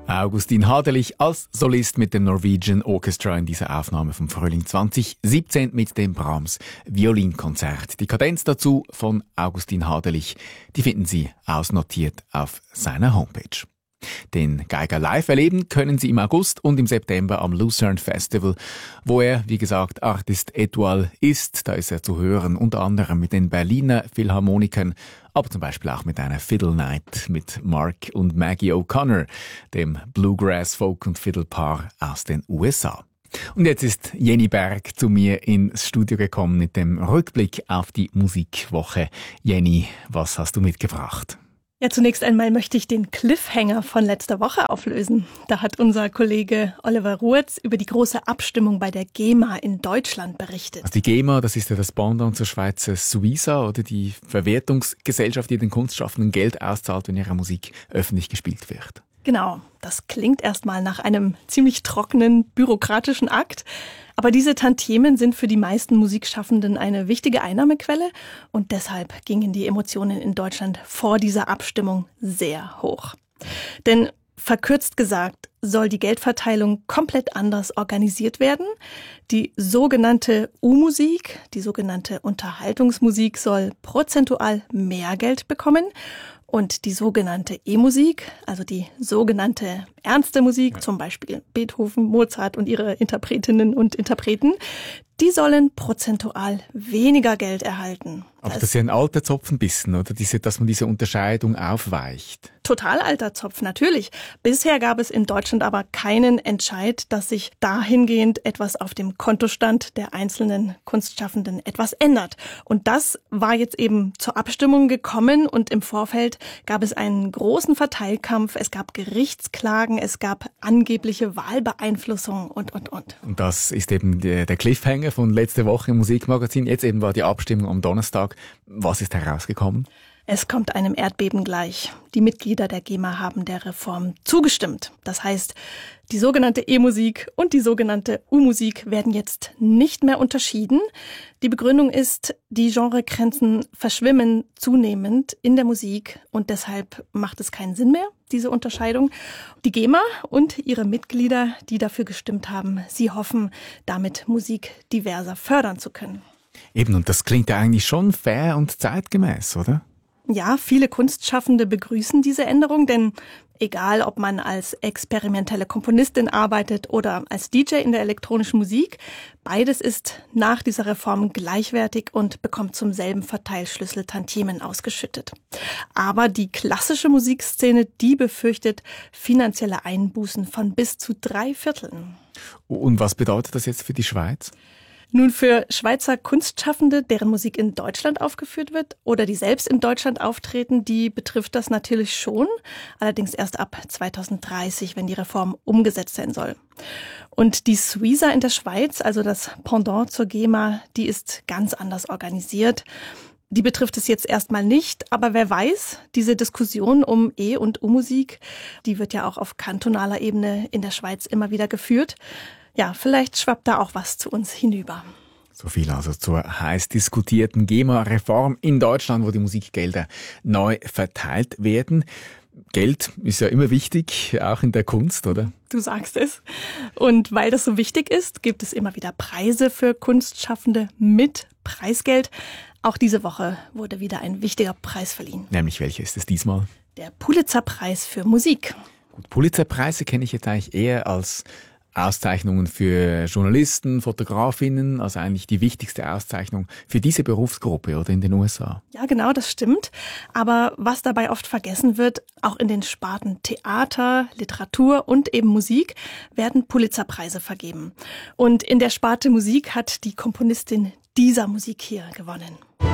Augustin Haderlich als Solist mit dem Norwegian Orchestra in dieser Aufnahme vom Frühling 2017 mit dem Brahms Violinkonzert. Die Kadenz dazu von Augustin Haderlich, die finden Sie ausnotiert auf seiner Homepage. Den Geiger live erleben können Sie im August und im September am Lucerne Festival, wo er, wie gesagt, Artiste Étoile ist. Da ist er zu hören, unter anderem mit den Berliner Philharmonikern, aber zum Beispiel auch mit einer Fiddle Night mit Mark und Maggie O'Connor, dem Bluegrass, Folk- und Fiddle-Paar aus den USA. Und jetzt ist Jenny Berg zu mir ins Studio gekommen mit dem Rückblick auf die Musikwoche. Jenny, was hast du mitgebracht? Ja, zunächst einmal möchte ich den Cliffhanger von letzter Woche auflösen. Da hat unser Kollege Oliver Ruetz über die große Abstimmung bei der GEMA in Deutschland berichtet. Also die GEMA, das ist ja das Pendant zur Schweizer Suiza oder die Verwertungsgesellschaft, die den Kunstschaffenden Geld auszahlt, wenn ihre Musik öffentlich gespielt wird. Genau, das klingt erstmal nach einem ziemlich trockenen, bürokratischen Akt. Aber diese Tantiemen sind für die meisten Musikschaffenden eine wichtige Einnahmequelle und deshalb gingen die Emotionen in Deutschland vor dieser Abstimmung sehr hoch. Denn verkürzt gesagt soll die Geldverteilung komplett anders organisiert werden. Die sogenannte U-Musik, die sogenannte Unterhaltungsmusik, soll prozentual mehr Geld bekommen. Und die sogenannte E-Musik, also die sogenannte ernste Musik, zum Beispiel Beethoven, Mozart und ihre Interpretinnen und Interpreten, die sollen prozentual weniger Geld erhalten. Aber das ist ja ein alter Zopf ein bisschen, oder? Dass man diese Unterscheidung aufweicht. Total alter Zopf, natürlich. Bisher gab es in Deutschland aber keinen Entscheid, dass sich dahingehend etwas auf dem Kontostand der einzelnen Kunstschaffenden etwas ändert. Und das war jetzt eben zur Abstimmung gekommen und im Vorfeld gab es einen großen Verteilkampf, es gab Gerichtsklagen, es gab angebliche Wahlbeeinflussung und. Und das ist eben der Cliffhanger von letzter Woche im Musikmagazin. Jetzt eben war die Abstimmung am Donnerstag. Was ist herausgekommen? Es kommt einem Erdbeben gleich. Die Mitglieder der GEMA haben der Reform zugestimmt. Das heißt, die sogenannte E-Musik und die sogenannte U-Musik werden jetzt nicht mehr unterschieden. Die Begründung ist, die Genregrenzen verschwimmen zunehmend in der Musik und deshalb macht es keinen Sinn mehr, diese Unterscheidung. Die GEMA und ihre Mitglieder, die dafür gestimmt haben, sie hoffen, damit Musik diverser fördern zu können. Eben, und das klingt ja eigentlich schon fair und zeitgemäß, oder? Ja, viele Kunstschaffende begrüßen diese Änderung, denn egal, ob man als experimentelle Komponistin arbeitet oder als DJ in der elektronischen Musik, beides ist nach dieser Reform gleichwertig und bekommt zum selben Verteilschlüssel Tantiemen ausgeschüttet. Aber die klassische Musikszene, die befürchtet finanzielle Einbußen von bis zu 3/4. Und was bedeutet das jetzt für die Schweiz? Nun, für Schweizer Kunstschaffende, deren Musik in Deutschland aufgeführt wird oder die selbst in Deutschland auftreten, die betrifft das natürlich schon, allerdings erst ab 2030, wenn die Reform umgesetzt sein soll. Und die Suiza in der Schweiz, also das Pendant zur GEMA, die ist ganz anders organisiert. Die betrifft es jetzt erstmal nicht, aber wer weiß, diese Diskussion um E- und U-Musik, die wird ja auch auf kantonaler Ebene in der Schweiz immer wieder geführt. Ja, vielleicht schwappt da auch was zu uns hinüber. So viel also zur heiß diskutierten GEMA-Reform in Deutschland, wo die Musikgelder neu verteilt werden. Geld ist ja immer wichtig, auch in der Kunst, oder? Du sagst es. Und weil das so wichtig ist, gibt es immer wieder Preise für Kunstschaffende mit Preisgeld. Auch diese Woche wurde wieder ein wichtiger Preis verliehen. Nämlich welcher ist es diesmal? Der Pulitzer-Preis für Musik. Gut, Pulitzer-Preise kenne ich jetzt eigentlich eher als Auszeichnungen für Journalisten, Fotografinnen, also eigentlich die wichtigste Auszeichnung für diese Berufsgruppe oder in den USA. Ja, genau, das stimmt. Aber was dabei oft vergessen wird, auch in den Sparten Theater, Literatur und eben Musik werden Pulitzerpreise vergeben. Und in der Sparte Musik hat die Komponistin dieser Musik hier gewonnen.